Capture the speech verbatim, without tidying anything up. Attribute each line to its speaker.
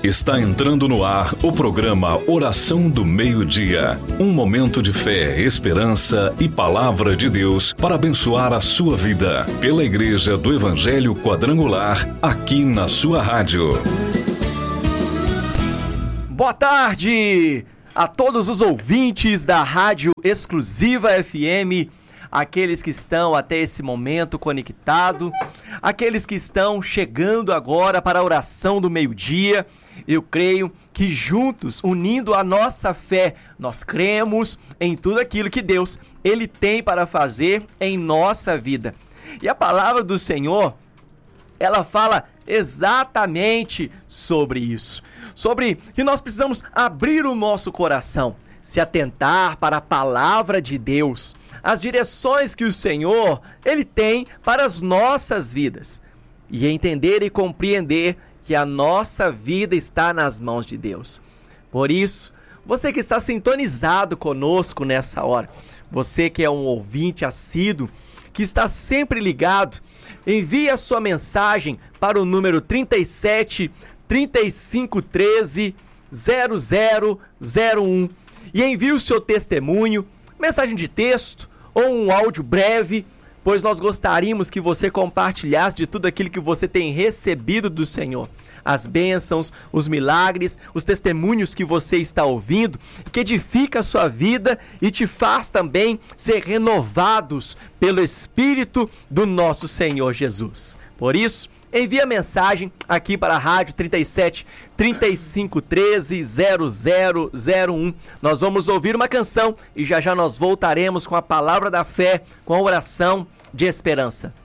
Speaker 1: Está entrando no ar o programa Oração do Meio-Dia. Um momento de fé, esperança e palavra de Deus para abençoar a sua vida. Pela Igreja do Evangelho Quadrangular, aqui na sua rádio.
Speaker 2: Boa tarde a todos os ouvintes da Rádio Exclusiva F M, aqueles que estão até esse momento conectados, aqueles que estão chegando agora para a oração do meio-dia. Eu creio que juntos, unindo a nossa fé, nós cremos em tudo aquilo que Deus Ele tem para fazer em nossa vida. E a palavra do Senhor, ela fala exatamente sobre isso. Sobre que nós precisamos abrir o nosso coração, se atentar para a palavra de Deus, as direções que o Senhor, Ele tem para as nossas vidas. E entender e compreender que a nossa vida está nas mãos de Deus. Por isso, você que está sintonizado conosco nessa hora, você que é um ouvinte assíduo, que está sempre ligado, envie a sua mensagem para o número trinta e sete, trinta e cinco, treze, zero zero zero um e envie o seu testemunho, mensagem de texto ou um áudio breve, pois nós gostaríamos que você compartilhasse de tudo aquilo que você tem recebido do Senhor. As bênçãos, os milagres, os testemunhos que você está ouvindo, que edifica a sua vida e te faz também ser renovados pelo Espírito do nosso Senhor Jesus. Por isso, envie a mensagem aqui para a rádio trinta e sete, trinta e cinco, treze, zero zero zero um. Nós vamos ouvir uma canção e já já nós voltaremos com a palavra da fé, com a oração de esperança.